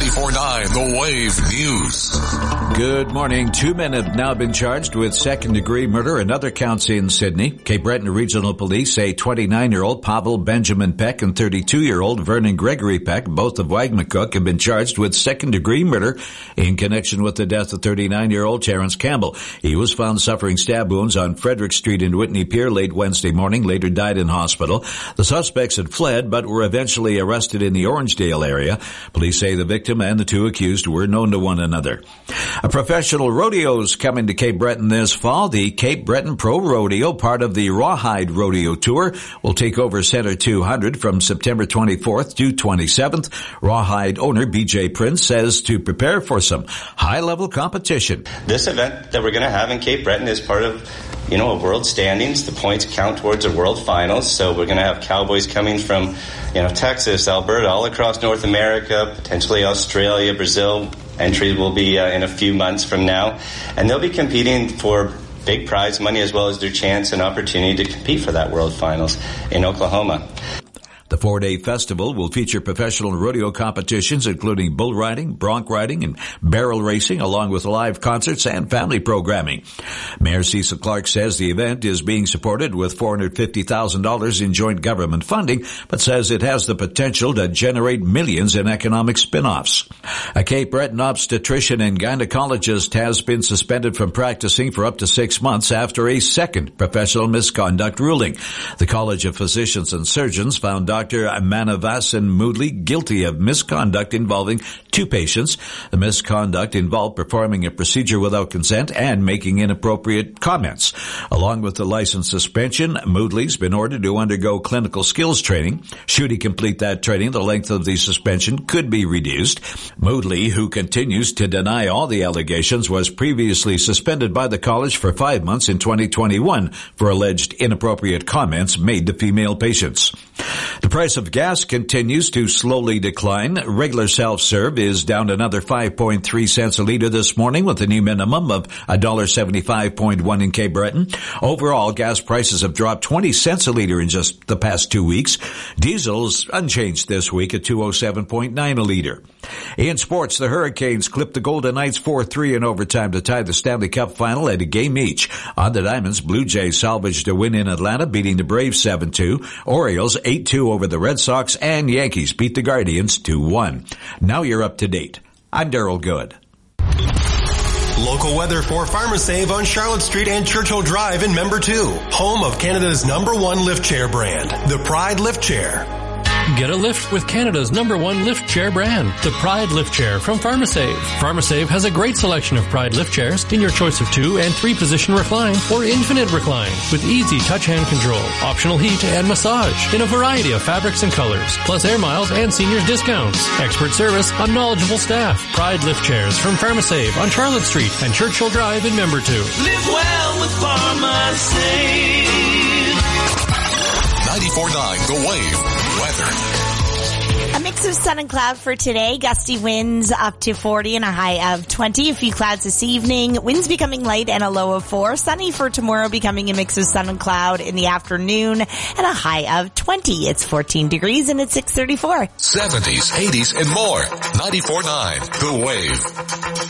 94.9 The Wave News. Good morning. 2 men have now been charged with second-degree murder and other counts in Sydney. Cape Breton Regional Police say 29-year-old Pavel Benjamin Peck and 32-year-old Vernon Gregory Peck, both of Wagmatcook, have been charged with second-degree murder in connection with the death of 39-year-old Terrence Campbell. He was found suffering stab wounds on Frederick Street in Whitney Pier late Wednesday morning, later died in hospital. The suspects had fled but were eventually arrested in the Orangedale area. Police say the victim and the two accused were known to one another. A professional rodeo is coming to Cape Breton this fall. The Cape Breton Pro Rodeo, part of the Rawhide Rodeo Tour, will take over Center 200 from September 24th to 27th. Rawhide owner BJ Prince says to prepare for some high-level competition. This event that we're going to have in Cape Breton is part of a world standings. The points count towards a world finals. So we're going to have cowboys coming from, Texas, Alberta, all across North America, potentially Australia, Brazil. Entry will be in a few months from now. And they'll be competing for big prize money as well as their chance and opportunity to compete for that world finals in Oklahoma. The 4-day festival will feature professional rodeo competitions, including bull riding, bronc riding, and barrel racing, along with live concerts and family programming. Mayor Cecil Clark says the event is being supported with $450,000 in joint government funding, but says it has the potential to generate millions in economic spin-offs. A Cape Breton obstetrician and gynecologist has been suspended from practicing for up to 6 months after a second professional misconduct ruling. The College of Physicians and Surgeons found Dr. Manavasan Moodley guilty of misconduct involving 2 patients. The misconduct involved performing a procedure without consent and making inappropriate comments. Along with the license suspension, Moodley's been ordered to undergo clinical skills training. Should he complete that training, the length of the suspension could be reduced. Moodley, who continues to deny all the allegations, was previously suspended by the college for 5 months in 2021 for alleged inappropriate comments made to female patients. The price of gas continues to slowly decline. Regular self-serve is down another 5.3 cents a liter this morning, with a new minimum of $1.75.1 in Cape Breton. Overall, gas prices have dropped 20 cents a liter in just the past 2 weeks. Diesel's unchanged this week at $207.9 a liter. In sports, the Hurricanes clipped the Golden Knights 4-3 in overtime to tie the Stanley Cup final at a game each. On the Diamonds, Blue Jays salvaged a win in Atlanta, beating the Braves 7-2. Orioles 8-2 over the Red Sox, and Yankees beat the Guardians 2-1. Now you're up to date. I'm Daryl Good. Local weather for PharmaSave on Charlotte Street and Churchill Drive in Member 2. Home of Canada's #1 lift chair brand, the Pride Lift Chair. Get a lift with Canada's #1 lift chair brand, the Pride Lift Chair from PharmaSave. PharmaSave has a great selection of Pride lift chairs in your choice of 2 and 3 position recline or infinite recline with easy touch hand control, optional heat and massage in a variety of fabrics and colors, plus air miles and seniors discounts. Expert service on knowledgeable staff. Pride lift chairs from PharmaSave on Charlotte Street and Churchill Drive in Member 2. Live well with PharmaSave. 94.9 The Wave. Weather. A mix of sun and cloud for today. Gusty winds up to 40 and a high of 20. A few clouds this evening. Winds becoming light and a low of 4. Sunny for tomorrow, becoming a mix of sun and cloud in the afternoon and a high of 20. It's 14 degrees and it's 6:34. 70s, 80s, and more. 94.9 The Wave.